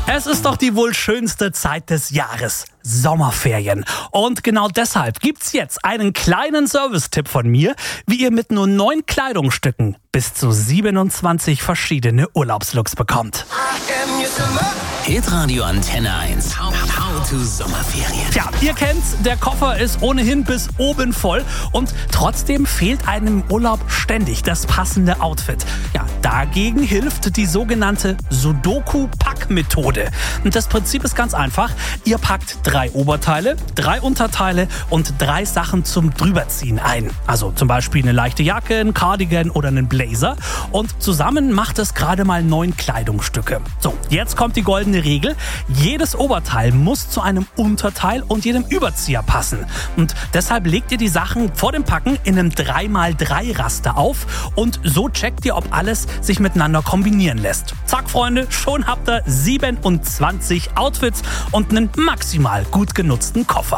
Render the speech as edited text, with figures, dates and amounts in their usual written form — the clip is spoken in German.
Es ist doch die wohl schönste Zeit des Jahres, Sommerferien. Und genau deshalb gibt's jetzt einen kleinen Service-Tipp von mir, wie ihr mit nur 9 Kleidungsstücken bis zu 27 verschiedene Urlaubslooks bekommt. Hitradio Antenne 1. How to Sommerferien. Tja, ihr kennt's, der Koffer ist ohnehin bis oben voll und trotzdem fehlt einem im Urlaub ständig das passende Outfit. Ja, dagegen hilft die sogenannte Sudoku-Pack-Methode. Und das Prinzip ist ganz einfach. Ihr packt 3 Oberteile, 3 Unterteile und 3 Sachen zum Drüberziehen ein. Also zum Beispiel eine leichte Jacke, ein Cardigan oder einen Blazer. Und zusammen macht es gerade mal 9 Kleidungsstücke. So, jetzt kommt die goldene Regel. Jedes Oberteil muss zu einem Unterteil und jedem Überzieher passen. Und deshalb legt ihr die Sachen vor dem Packen in einem 3x3 Raster auf und so checkt ihr, ob alles sich miteinander kombinieren lässt. Zack, Freunde, schon habt ihr 27 Outfits und einen maximal gut genutzten Koffer.